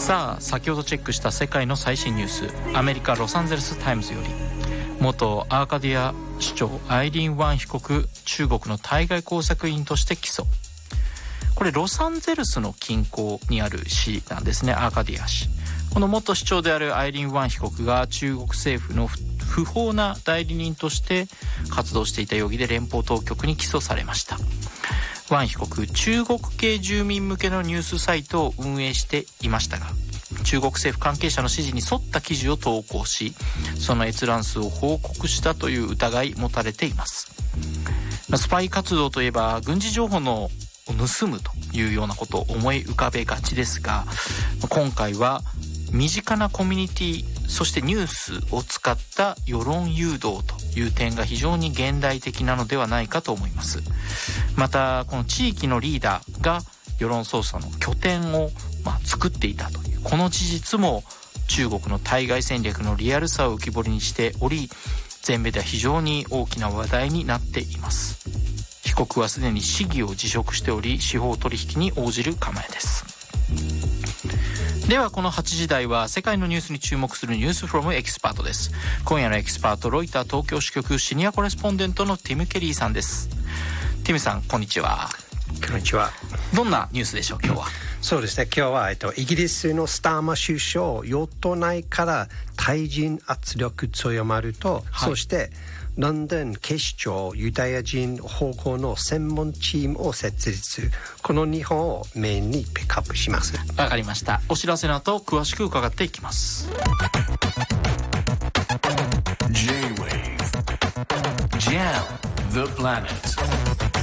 さあ、先ほどチェックした世界の最新ニュース、アメリカロサンゼルスタイムズより、元アーカディア市長アイリーン・ワン被告、中国の対外工作員として起訴。これロサンゼルスの近郊にある市なんですね、アーカディア市。この元市長であるアイリーン・ワン被告が中国政府の不法な代理人として活動していた容疑で連邦当局に起訴されました。ワン被告、中国系住民向けのニュースサイトを運営していましたが、中国政府関係者の指示に沿った記事を投稿し、その閲覧数を報告したという疑い持たれています。スパイ活動といえば軍事情報を盗むというようなことを思い浮かべがちですが、今回は身近なコミュニティ、そしてニュースを使った世論誘導という点が非常に現代的なのではないかと思います。またこの地域のリーダーが世論操作の拠点を作っていたというこの事実も中国の対外戦略のリアルさを浮き彫りにしており、全米では非常に大きな話題になっています。被告はすでに市議を辞職しており、司法取引に応じる構えです。ではこの8時台は世界のニュースに注目するニュースフロムエキスパートです。今夜のエキスパート、ロイター東京支局シニアコレスポンデントのティム・ケリーさんです。ティムさん、こんにちは。 こんにちは。 どんなニュースでしょう、今日は。 そうですね、今日はイギリスのスターマー首相、与党内から対人圧力強まると、そしてロンドン警視庁ユダヤ人保護の専門チームを設立。この2本をメインにピックアップします。 わかりました。お知らせの後詳しく伺っていきます。 J-Wave Jam the Planet